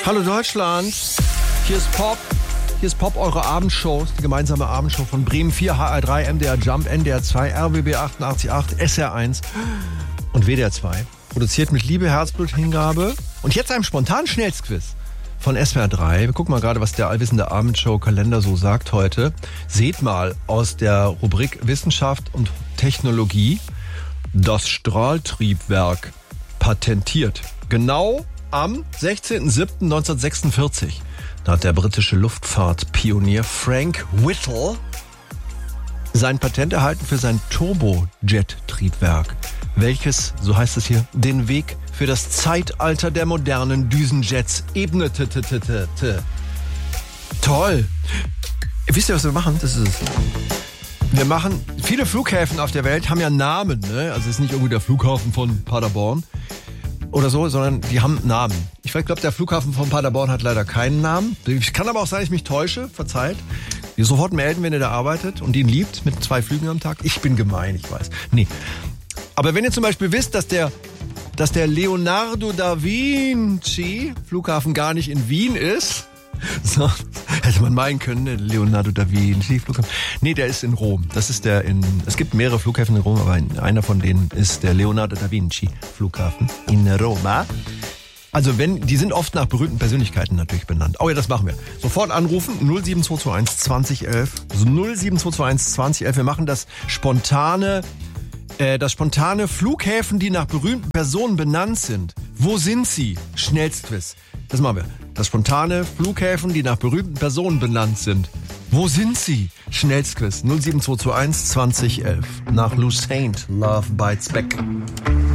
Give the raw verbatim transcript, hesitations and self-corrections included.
Hallo Deutschland, hier ist Pop, hier ist Pop, eure Abendshow, die gemeinsame Abendshow von Bremen vier, H R drei, M D R Jump, N D R zwei, R B B achtundachtzig Komma acht, S R eins und W D R zwei. Produziert mit Liebe, Herzblut, Hingabe und jetzt einem spontanen Schnellsquiz von S W R drei. Wir gucken mal gerade, was der allwissende Abendshow-Kalender so sagt heute. Seht mal aus der Rubrik Wissenschaft und Technologie das Strahltriebwerk patentiert. Genau am sechzehnten siebten neunzehnhundertsechsundvierzig. Da hat der britische Luftfahrtpionier Frank Whittle sein Patent erhalten für sein Turbojet-Triebwerk, welches, so heißt es hier, den Weg für das Zeitalter der modernen Düsenjets ebnete. Toll! Wisst ihr, was wir machen? Das ist es. Wir machen, viele Flughäfen auf der Welt haben ja Namen, ne? Also es ist nicht irgendwie der Flughafen von Paderborn oder so, sondern die haben Namen. Ich glaube, der Flughafen von Paderborn hat leider keinen Namen. Kann aber auch sein, ich mich täusche, verzeiht. Ihr sofort melden, wenn ihr da arbeitet und ihn liebt mit zwei Flügen am Tag. Ich bin gemein, ich weiß. Nee. Aber wenn ihr zum Beispiel wisst, dass der, dass der Leonardo da Vinci Flughafen gar nicht in Wien ist, so, hätte man meinen können, der Leonardo da Vinci Flughafen. Nee, der ist in Rom. Das ist der in, es gibt mehrere Flughäfen in Rom, aber einer von denen ist der Leonardo da Vinci Flughafen in Roma. Also wenn, die sind oft nach berühmten Persönlichkeiten natürlich benannt. Oh ja, das machen wir. Sofort anrufen, null sieben zwei zwei eins zwanzig elf. Also null sieben zwei zwei eins zwanzig elf. Wir machen das spontane, äh, das spontane Flughäfen, die nach berühmten Personen benannt sind. Wo sind sie? Schnellstquiz. Das machen wir. Das spontane Flughäfen, die nach berühmten Personen benannt sind. Wo sind sie? Schnellstquiz. null sieben zwei zwei eins zwanzig elf. Nach Lou Saint. Love Bites Back.